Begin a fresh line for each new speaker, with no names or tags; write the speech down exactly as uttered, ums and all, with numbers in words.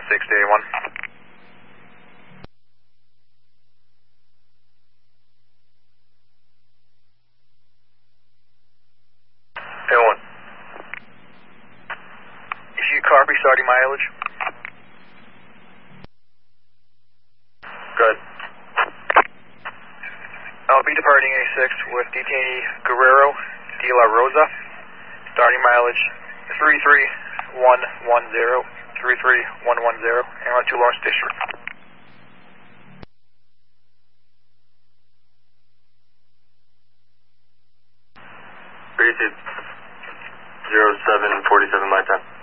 six to A one. A one. Issue copy, starting mileage. Good. I'll be departing A six with detainee Guerrero de la Rosa, starting mileage three three one one zero, three three one one zero, and on to Lawrence District. Three two zero seven forty seven my time.